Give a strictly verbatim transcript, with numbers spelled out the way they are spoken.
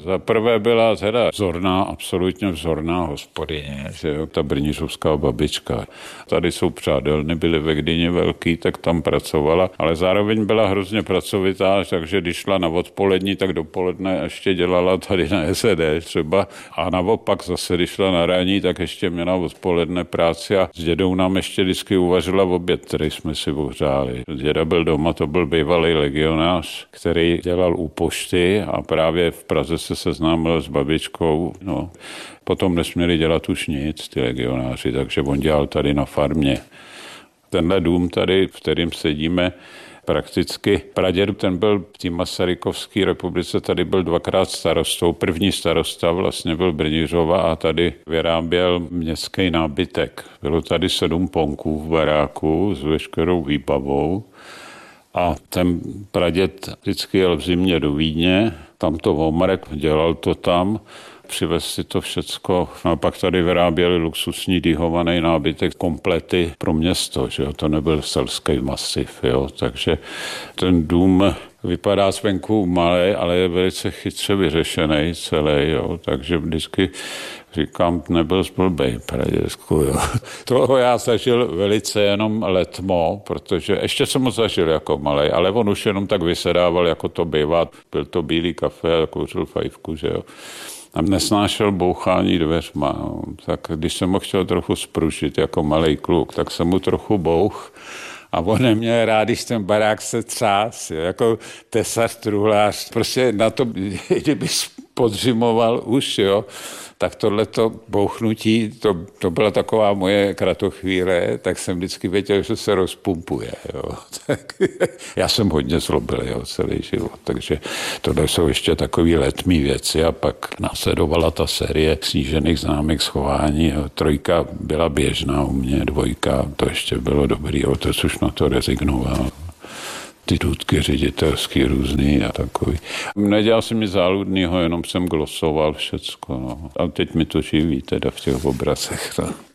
Za prvé byla teda vzorná, absolutně vzorná hospodyně, že jo, ta brnířovská babička. Tady jsou přádelny, byly ve Gdyni velký, tak tam pracovala, ale zároveň byla hrozně pracovitá, takže když šla na odpolední, tak dopoledne ještě dělala tady na S E D třeba a naopak zase, když šla na ranní, tak ještě měla odpoledne práci a s dědou nám ještě vždycky uvařila oběd, který jsme si ohřáli. Děda byl doma, to byl bývalý legionář, který dělal u pošty a právě v Praze se seznámil s babičkou. No, potom nesměli dělat už nic, ty legionáři, takže on dělal tady na farmě. Tenhle dům tady, v kterým sedíme, prakticky praděd, ten byl v té Masarykovské republice, tady byl dvakrát starostou. První starosta vlastně byl Brnířova a tady vyráběl městský nábytek. Bylo tady sedm ponků v baráku s veškerou výbavou. A ten praděd vždycky jel v zimě do Vídně, tam to omrek, dělal to tam, přivez si to všecko. A pak tady vyráběli luxusní dýhovaný nábytek, komplety pro město, že jo? To nebyl selský masiv, jo? Takže ten dům vypadá zvenku malý, ale je velice chytře vyřešený celý, jo? Takže vždycky říkám, nebyl zblbej pradědku, jo. Toho já zažil velice jenom letmo, protože ještě jsem ho zažil jako malej, ale on už jenom tak vysedával, jako to bývá. Byl to bílý kafe a kouřil fajfku, že jo. A nesnášel bouchání dveřma. No. Tak když jsem ho chtěl trochu spružit jako malej kluk, tak jsem mu trochu bouch. A on neměl rád, když ten barák se třás, jako tesař, truhlář. Prostě na to, kdyby podřimoval už, jo, tak tohleto bouchnutí, to, to byla taková moje kratochvíle, tak jsem vždycky věděl, že se rozpumpuje. Jo. Tak, já jsem hodně zlobil, jo, celý život, takže tohle jsou ještě takový letmý věci a pak následovala ta série snížených známek schování. Jo. Trojka byla běžná u mě, dvojka, to ještě bylo dobrý, jo, to už na to rezignoval. Ty důdky ředitelský různý a takový. Nedělal jsem nic záludnýho, jenom jsem glosoval všecko. No. A teď mi to živí teda v těch obrazech. No.